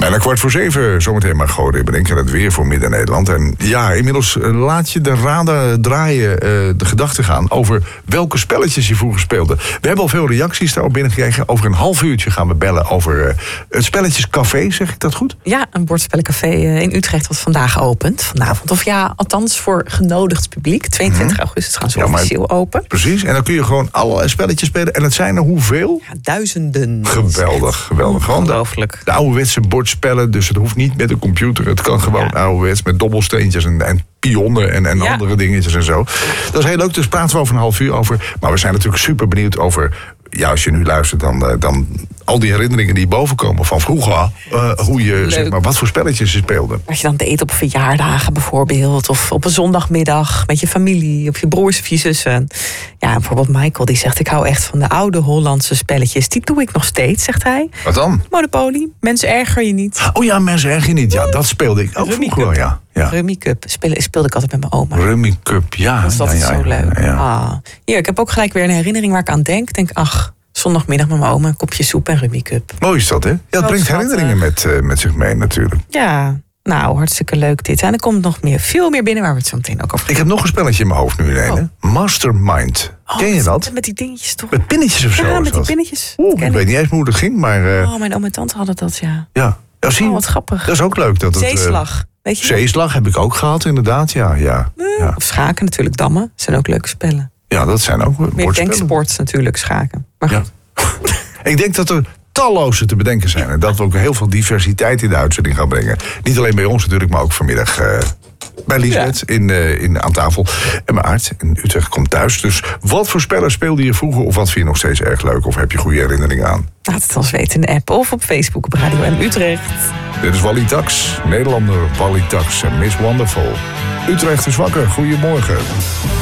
Bijna 6:15, zometeen maar Gode bedenken het weer voor Midden-Nederland. En ja, inmiddels laat je de radar draaien, de gedachten gaan over welke spelletjes je vroeger speelde. We hebben al veel reacties daarop binnengekregen. Over een half uurtje gaan we bellen over het spelletjescafé, zeg ik dat goed? Ja, een bordspellencafé in Utrecht wat vandaag opent, vanavond. Of ja, althans voor genodigd publiek. 22 augustus gaan ze officieel open. Precies, en dan kun je gewoon allerlei spelletjes spelen. En het zijn er hoeveel? Ja, duizenden. Geweldig. Ongelooflijk. De ouderwetse bordspellen, dus het hoeft niet met een computer. Het kan gewoon ouderwets met dobbelsteentjes en pionnen en andere dingetjes en zo. Dat is heel leuk, dus praten we over een half uur over. Maar we zijn natuurlijk super benieuwd over... Ja, als je nu luistert, dan al die herinneringen die bovenkomen van vroeger. Hoe je, zeg maar, wat voor spelletjes je speelde. Als je dan deed op verjaardagen bijvoorbeeld. Of op een zondagmiddag met je familie. Of je broers of je zussen. Ja, bijvoorbeeld Michael die zegt... ik hou echt van de oude Hollandse spelletjes. Die doe ik nog steeds, zegt hij. Wat dan? Monopoly. Mensen erger je niet. Oh ja, mensen erger je niet. Ja, dat speelde ik ook vroeger wel, ja. Rummy Cup speelde ik altijd met mijn oma. Rummy Cup, ja. Dat is altijd zo leuk. Ja. Hier, ik heb ook gelijk weer een herinnering waar ik aan denk. Ik denk, zondagmiddag met mijn oma, een kopje soep en Rummy Cup. Mooi is dat, hè? Ja, het brengt herinneringen met zich mee natuurlijk. Ja, nou, hartstikke leuk dit. En er komt nog veel meer binnen waar we het zo meteen ook over gaan. Ik heb nog een spelletje in mijn hoofd nu ineens. Mastermind. Ken je dat? Met die dingetjes toch? Met pinnetjes of zo? Ja, met die pinnetjes. Ik weet niet eens hoe dat ging, maar... mijn oom en tante hadden dat, ja. Ja, zie je? Wat grappig. Dat is ook leuk. Zeeslag. Weet je Zeeslag heb ik ook gehad, inderdaad. Ja. Of schaken natuurlijk, dammen. Zijn ook leuke spellen. Ja, dat zijn ook meer bordspellen. denksport natuurlijk, schaken. Maar goed. Ik denk dat er talloze te bedenken zijn. En dat we ook heel veel diversiteit in de uitzending gaan brengen. Niet alleen bij ons natuurlijk, maar ook vanmiddag bij Liesbeth aan tafel. En Maart in Utrecht komt thuis. Dus wat voor spellen speelde je vroeger? Of wat vind je nog steeds erg leuk? Of heb je goede herinneringen aan? Laat het ons weten in de app of op Facebook op Radio M Utrecht. Dit is Wally Tax, Nederlander Wally Tax en Miss Wonderful. Utrecht is wakker, goedemorgen.